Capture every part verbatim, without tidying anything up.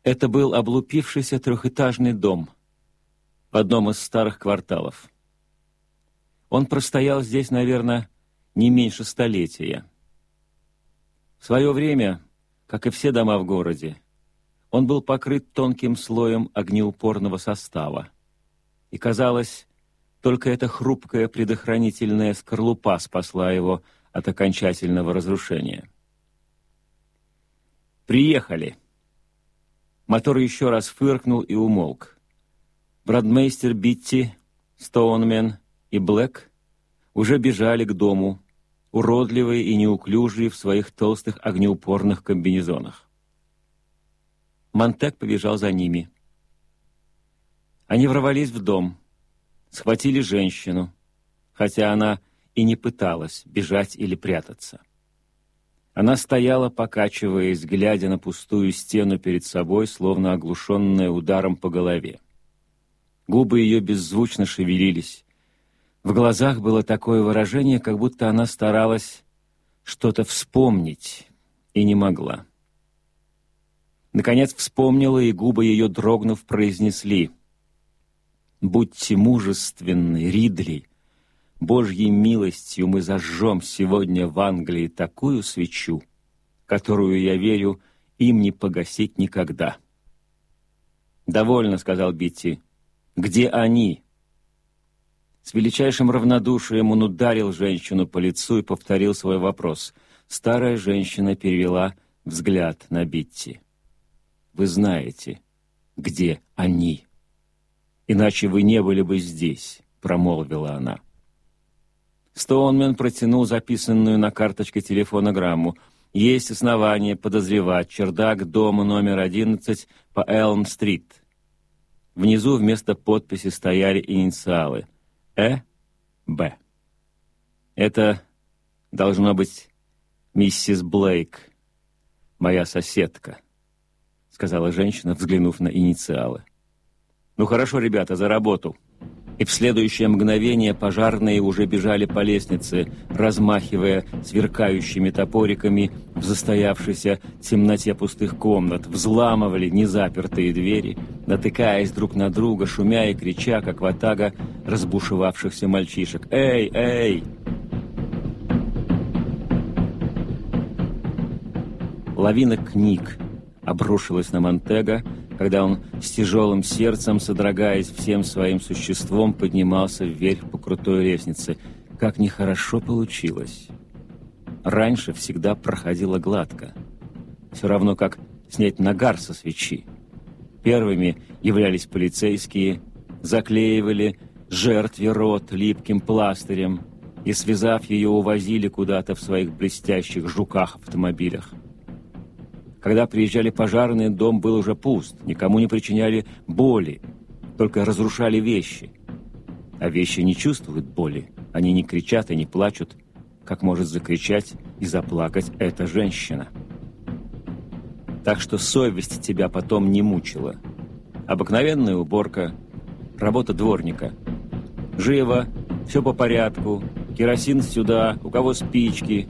Это был облупившийся трехэтажный дом в одном из старых кварталов. Он простоял здесь, наверное, не меньше столетия. В свое время, как и все дома в городе, он был покрыт тонким слоем огнеупорного состава. И, казалось, только эта хрупкая предохранительная скорлупа спасла его от окончательного разрушения. «Приехали!» Мотор еще раз фыркнул и умолк. Брандмейстер Битти, Стоунмен и Блэк уже бежали к дому, уродливые и неуклюжие в своих толстых огнеупорных комбинезонах. Монтег побежал за ними. Они ворвались в дом, схватили женщину, хотя она и не пыталась бежать или прятаться. Она стояла, покачиваясь, глядя на пустую стену перед собой, словно оглушенная ударом по голове. Губы ее беззвучно шевелились. В глазах было такое выражение, как будто она старалась что-то вспомнить и не могла. Наконец вспомнила, и губы ее, дрогнув, произнесли: «Будьте мужественны, Ридли! Божьей милостью мы зажжем сегодня в Англии такую свечу, которую, я верю, им не погасить никогда». «Довольно», — сказал Битти. «Где они?» С величайшим равнодушием он ударил женщину по лицу и повторил свой вопрос. Старая женщина перевела взгляд на Битти. «Вы знаете, где они? Иначе вы не были бы здесь», — промолвила она. Стоунмен протянул записанную на карточке телефона грамму. «Есть основания подозревать чердак дома номер одиннадцать по Элм-стрит». Внизу вместо подписи стояли инициалы Э. Б. «Это должно быть миссис Блейк, моя соседка», — сказала женщина, взглянув на инициалы. «Ну хорошо, ребята, за работу». И в следующее мгновение пожарные уже бежали по лестнице, размахивая сверкающими топориками в застоявшейся темноте пустых комнат, взламывали незапертые двери, натыкаясь друг на друга, шумя и крича, как ватага разбушевавшихся мальчишек. «Эй, эй!» Лавина книг обрушилась на Монтега, когда он с тяжелым сердцем, содрогаясь всем своим существом, поднимался вверх по крутой лестнице. Как нехорошо получилось. Раньше всегда проходило гладко. Все равно, как снять нагар со свечи. Первыми являлись полицейские, заклеивали жертве рот липким пластырем и, связав ее, увозили куда-то в своих блестящих жуках-автомобилях. Когда приезжали пожарные, дом был уже пуст, никому не причиняли боли, только разрушали вещи. А вещи не чувствуют боли, они не кричат и не плачут, как может закричать и заплакать эта женщина. Так что совесть тебя потом не мучила. Обыкновенная уборка, работа дворника. Живо, все по порядку, керосин сюда, у кого спички.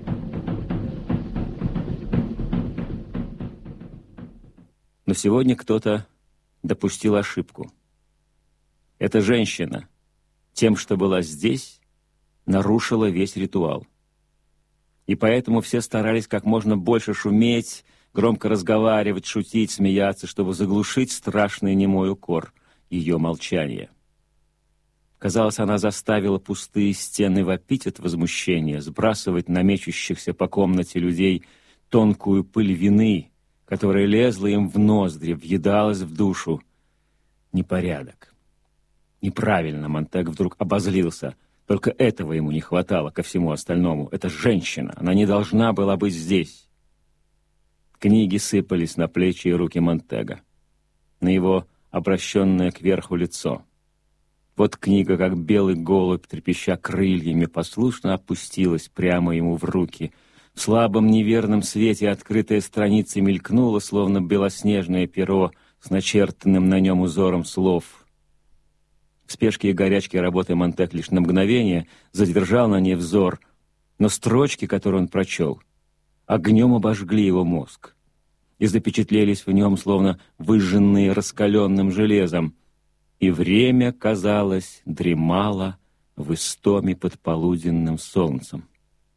Но сегодня кто-то допустил ошибку. Эта женщина, тем, что была здесь, нарушила весь ритуал. И поэтому все старались как можно больше шуметь, громко разговаривать, шутить, смеяться, чтобы заглушить страшный немой укор ее молчания. Казалось, она заставила пустые стены вопить от возмущения, сбрасывать на мечущихся по комнате людей тонкую пыль вины, которая лезла им в ноздри, въедалась в душу. Непорядок. Неправильно, Монтег вдруг обозлился. Только этого ему не хватало ко всему остальному. Это женщина, она не должна была быть здесь. Книги сыпались на плечи и руки Монтега, на его обращенное кверху лицо. Вот книга, как белый голубь, трепеща крыльями, послушно опустилась прямо ему в руки. В слабом неверном свете открытая страница мелькнула, словно белоснежное перо с начертанным на нем узором слов. В спешке и горячке работы Монтег лишь на мгновение задержал на ней взор, но строчки, которые он прочел, огнем обожгли его мозг. и запечатлелись в нем, словно выжженные раскаленным железом. И время, казалось, дремало в истоме под полуденным солнцем.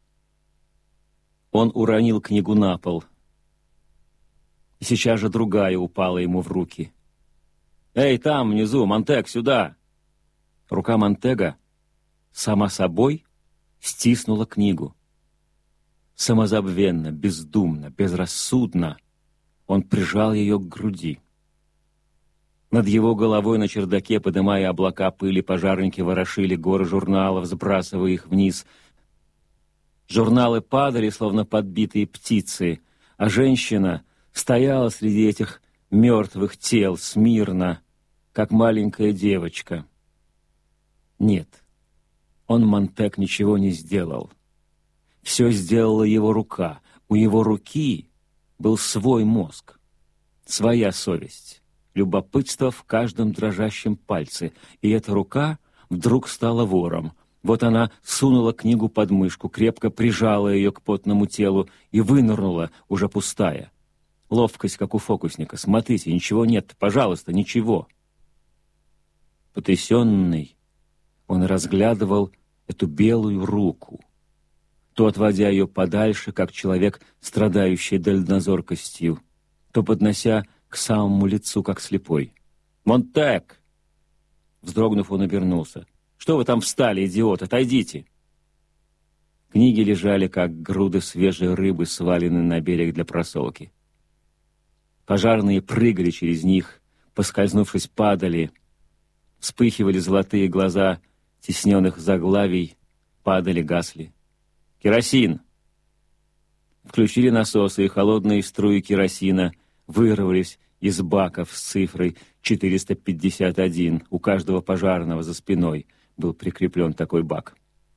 Он уронил книгу на пол, и сейчас же другая упала ему в руки. «Эй, там, внизу, Монтег, сюда!» Рука Монтега сама собой стиснула книгу. Самозабвенно, бездумно, безрассудно он прижал ее к груди. Над его головой на чердаке, подымая облака пыли, пожарники ворошили горы журналов, сбрасывая их вниз. Журналы падали, словно подбитые птицы, а женщина стояла среди этих мертвых тел смирно, как маленькая девочка. Нет, он, Монтег, ничего не сделал. Все сделала его рука. У его руки был свой мозг, своя совесть, любопытство в каждом дрожащем пальце. И эта рука вдруг стала вором. Вот она сунула книгу под мышку, крепко прижала ее к потному телу и вынырнула, уже пустая. Ловкость, как у фокусника. Смотрите, ничего нет, пожалуйста, ничего. Потрясенный, он разглядывал эту белую руку, то отводя ее подальше, как человек, страдающий дальнозоркостью, то поднося к самому лицу, как слепой. «Монтег!» Вздрогнув, он обернулся. «Что вы там встали, идиот? Отойдите!» Книги лежали, как груды свежей рыбы, сваленные на берег для просолки. Пожарные прыгали через них, поскользнувшись, падали. Вспыхивали золотые глаза тесненных заглавий, падали, гасли. «Керосин!» Включили насосы, и холодные струи керосина вырвались из баков с цифрой четыреста пятьдесят один. У каждого пожарного за спиной был прикреплен такой бак.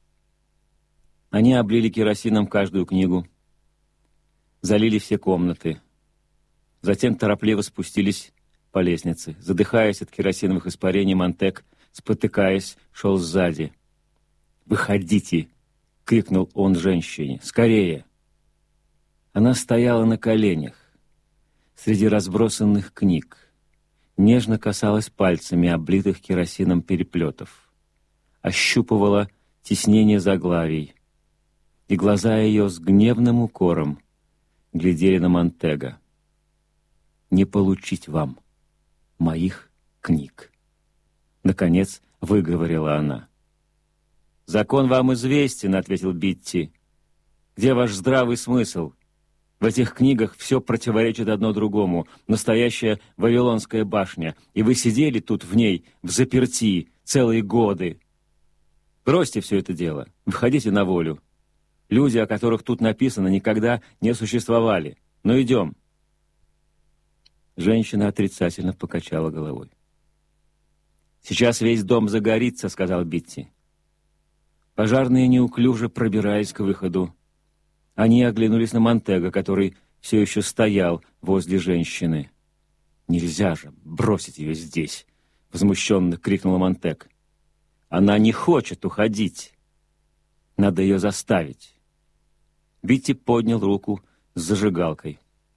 Они облили керосином каждую книгу, залили все комнаты. Затем торопливо спустились по лестнице. Задыхаясь от керосиновых испарений, Монтег, спотыкаясь, шел сзади. «Выходите!» — крикнул он женщине. «Скорее!» Она стояла на коленях среди разбросанных книг, нежно касалась пальцами облитых керосином переплетов, ощупывала тиснение заглавий, и глаза ее с гневным укором глядели на Монтега. «Не получить вам моих книг!» Наконец выговорила она. «Закон вам известен», — ответил Битти. «Где ваш здравый смысл? В этих книгах все противоречит одно другому. Настоящая Вавилонская башня. И вы сидели тут в ней, взаперти, целые годы. Бросьте все это дело, выходите на волю. Люди, о которых тут написано, никогда не существовали. Ну, идем». Женщина отрицательно покачала головой. «Сейчас весь дом загорится», — сказал Битти. Пожарные неуклюже пробирались к выходу. Они оглянулись на Монтега, который все еще стоял возле женщины. «Нельзя же бросить ее здесь!» — возмущенно крикнул Монтег. «Она не хочет уходить. Надо ее заставить». Битти поднял руку с зажигалкой.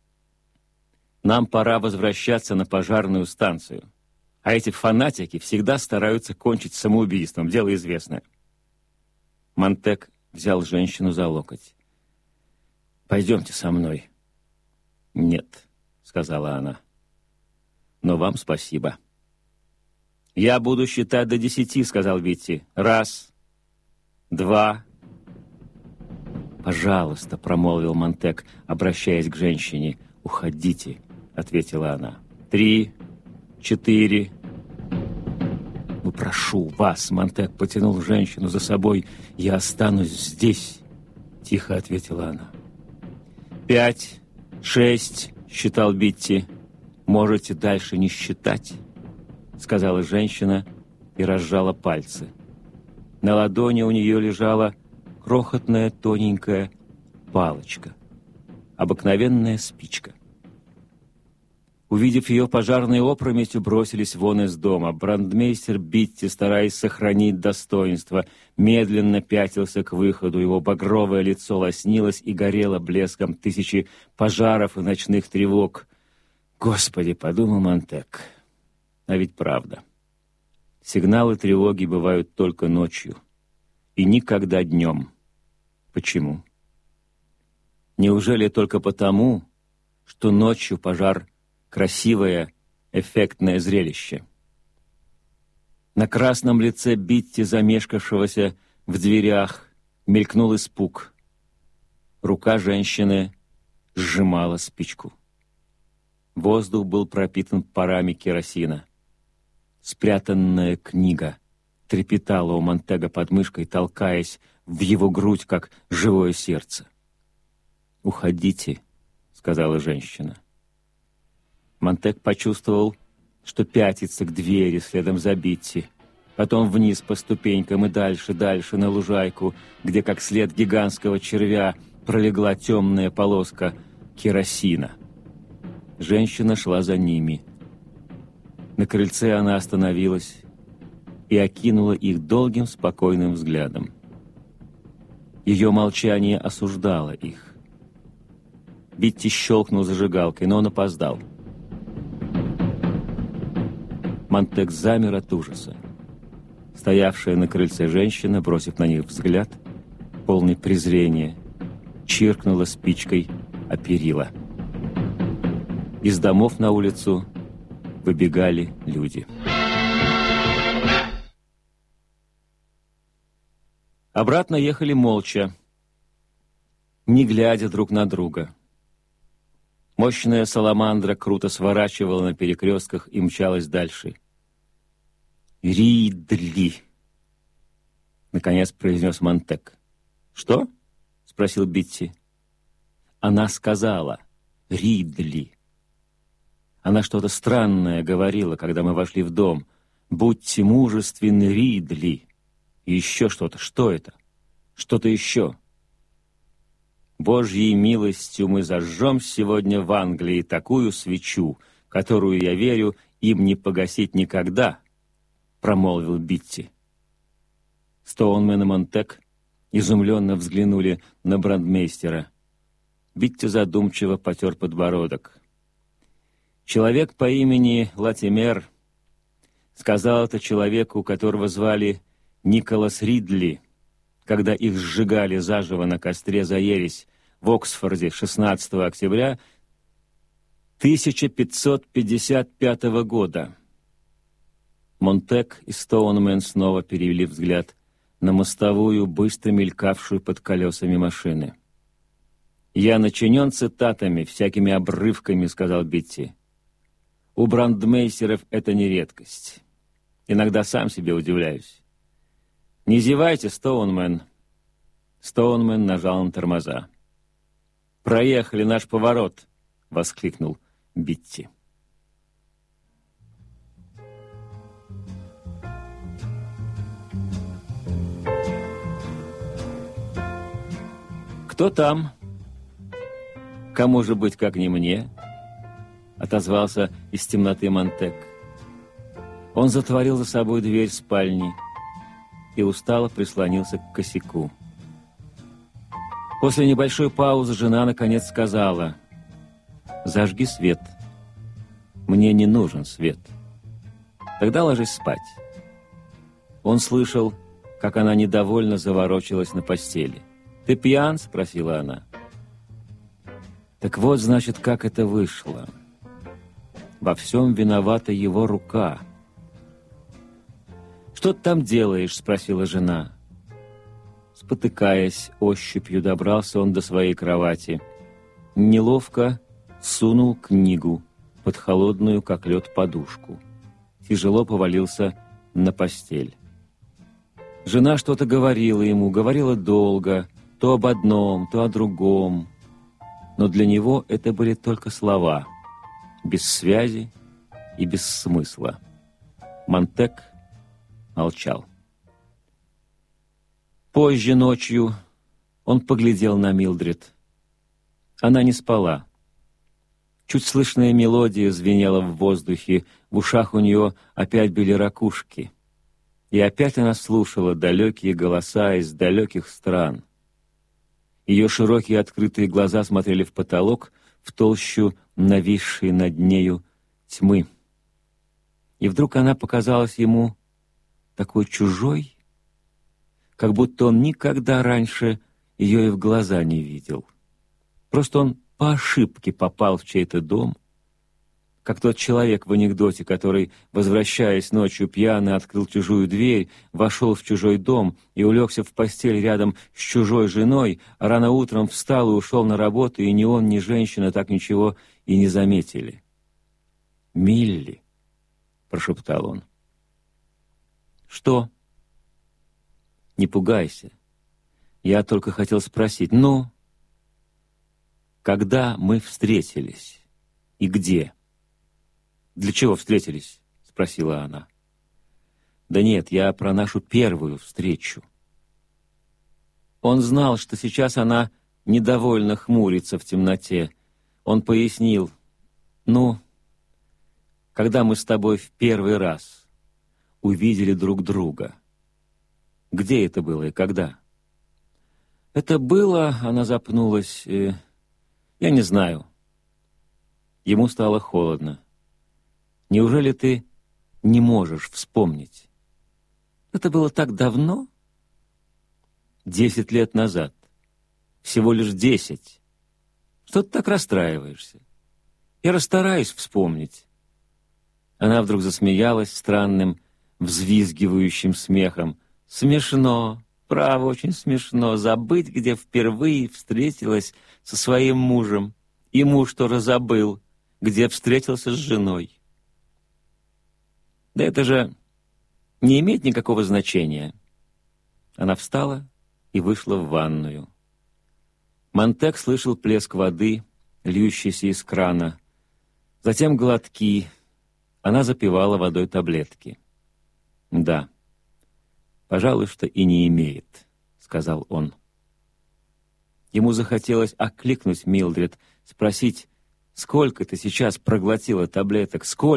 «Нам пора возвращаться на пожарную станцию. А эти фанатики всегда стараются кончить самоубийством, дело известное». Монтег взял женщину за локоть. «Пойдемте со мной». «Нет», — сказала она. «Но вам спасибо». «Я буду считать до десяти», — сказал Битти. «Раз, два». «Пожалуйста», — промолвил Монтег, обращаясь к женщине. «Уходите», — ответила она. «Три, четыре». «Ну, прошу вас», — Монтег потянул женщину за собой. «Я останусь здесь», — тихо ответила она. «Пять, шесть», — считал Битти. «Можете дальше не считать», — сказала женщина и разжала пальцы. На ладони у нее лежала крохотная тоненькая палочка, обыкновенная спичка. Увидев ее, пожарные опрометью бросились вон из дома. Брандмейстер Битти, стараясь сохранить достоинство, медленно пятился к выходу. Его багровое лицо лоснилось и горело блеском тысячи пожаров и ночных тревог. «Господи!» — подумал Монтек. А ведь правда. Сигналы тревоги бывают только ночью. И никогда днем. Почему? Неужели только потому, что ночью пожар — красивое, эффектное зрелище? На красном лице Битти, замешкавшегося в дверях, мелькнул испуг. Рука женщины сжимала спичку. Воздух был пропитан парами керосина. Спрятанная книга трепетала у Монтега под мышкой, толкаясь в его грудь, как живое сердце. «Уходите», — сказала женщина. Монтег почувствовал, что пятится к двери следом за Битти, потом вниз по ступенькам и дальше, дальше на лужайку, где, как след гигантского червя, пролегла темная полоска керосина. Женщина шла за ними. На крыльце она остановилась и окинула их долгим, спокойным взглядом. Ее молчание осуждало их. Битти щелкнул зажигалкой, но он опоздал. Монтек замер от ужаса. Стоявшая на крыльце женщина, бросив на них взгляд, полный презрения, чиркнула спичкой о перила. Из домов на улицу выбегали люди. Обратно ехали молча, не глядя друг на друга. Мощная саламандра круто сворачивала на перекрестках и мчалась дальше. «Ридли!» — наконец произнес Монтек. «Что?» — спросил Битти. Она сказала «Ридли». Она что-то странное говорила, когда мы вошли в дом. «Будьте мужественны, Ридли!» И еще что-то. Что это? Что-то еще. «Божьей милостью мы зажжем сегодня в Англии такую свечу, которую, я верю, им не погасить никогда», — промолвил Битти. Стоунмен и Монтек изумленно взглянули на брандмейстера. Битти задумчиво потер подбородок. Человек по имени Латимер сказал это человеку, которого звали Николас Ридли, когда их сжигали заживо на костре за ересь в Оксфорде шестнадцатого октября тысяча пятьсот пятьдесят пятого года. Монтек и Стоунмен снова перевели взгляд на мостовую, быстро мелькавшую под колесами машины. «Я начинен цитатами, всякими обрывками», — сказал Битти. «У брандмейстеров это не редкость. Иногда сам себе удивляюсь. Не зевайте, Стоунмен». Стоунмен нажал на тормоза. «Проехали наш поворот», — воскликнул Битти. «Кто там?» «Кому же быть, как не мне?» — отозвался из темноты Монтек. Он затворил за собой дверь спальни и устало прислонился к косяку. После небольшой паузы жена наконец сказала: «Зажги свет. Мне не нужен свет. Тогда ложись спать». Он слышал, как она недовольно заворочилась на постели. «Ты пьян?» — спросила она. Так вот, значит, как это вышло. Во всем виновата его рука. «Что ты там делаешь?» — спросила жена. Спотыкаясь, ощупью добрался он до своей кровати. Неловко сунул книгу под холодную, как лед, подушку. Тяжело повалился на постель. Жена что-то говорила ему, говорила долго, то об одном, то о другом. Но для него это были только слова, без связи и без смысла. Монтек молчал. Позже ночью он поглядел на Милдред. Она не спала. Чуть слышная мелодия звенела в воздухе, в ушах у нее опять были ракушки. И опять она слушала далекие голоса из далеких стран. Ее широкие открытые глаза смотрели в потолок, в толщу нависшей над нею тьмы. И вдруг она показалась ему такой чужой, как будто он никогда раньше ее и в глаза не видел. Просто он по ошибке попал в чей-то дом, как тот человек в анекдоте, который, возвращаясь ночью пьяно, открыл чужую дверь, вошел в чужой дом и улегся в постель рядом с чужой женой, а рано утром встал и ушел на работу, и ни он, ни женщина так ничего и не заметили. «Милли», — прошептал он. «Что?» «Не пугайся. Я только хотел спросить, ну, когда мы встретились и где?» «Для чего встретились?» — спросила она. «Да нет, я про нашу первую встречу». Он знал, что сейчас она недовольно хмурится в темноте. Он пояснил, «Ну, когда мы с тобой в первый раз увидели друг друга. Где это было и когда?» «Это было...» — она запнулась. Э, «Я не знаю». Ему стало холодно. «Неужели ты не можешь вспомнить? Это было так давно?» «Десять лет назад. Всего лишь десять. Что ты так расстраиваешься? Я расстараюсь вспомнить». Она вдруг засмеялась странным, взвизгивающим смехом. «Смешно, право, очень смешно, забыть, где впервые встретилась со своим мужем, и муж тоже забыл, где встретился с женой. Да это же не имеет никакого значения». Она встала и вышла в ванную. Монтек слышал плеск воды, льющийся из крана, затем глотки. Она запивала водой таблетки. «Да, пожалуй, что и не имеет», — сказал он. Ему захотелось окликнуть Милдред, спросить, «Сколько ты сейчас проглотила таблеток? Сколько?»